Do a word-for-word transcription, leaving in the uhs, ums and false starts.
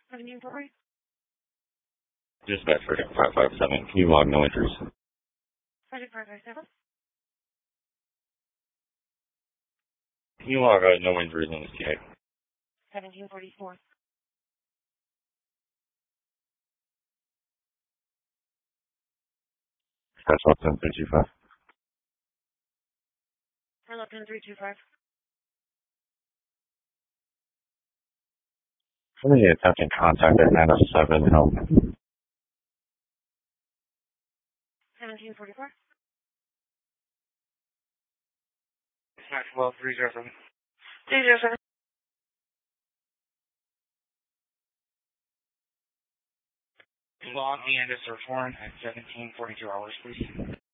seventeen forty. Dispatch for five five seven. Can you log no entries? Project five five seven. Can you log uh, no injuries on this case? seventeen forty-four. Dispatch one seven three two five. Hello, ten three two five. Somebody attempting contact at nine oh seven. Help. seventeen forty-four. Dispatch well three zero seven. three zero seven. Log the end of search warrant at seventeen forty-two hours, please.